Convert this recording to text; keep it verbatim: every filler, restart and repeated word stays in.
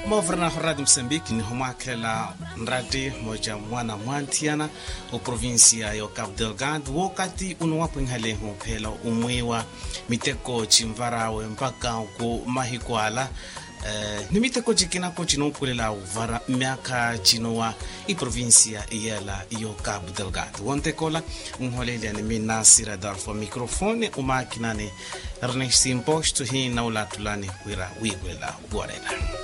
Movrana Radio Moçambique ni humakela nrati moja mwana mwantiana o provincia yo Cabo Delgado wakati unuwapo nhaleho pela umwewa miteko chimvarawe mpaka ku mahikwala Uh, ni miteko chikina ko chinokulela uvara miaka chinowa i provincia yela yo Cabo Delgado wontekola unholele ni minasira darfo microfone umakinane Ernest Imposto hi na ulatulani kwira wigwela uborela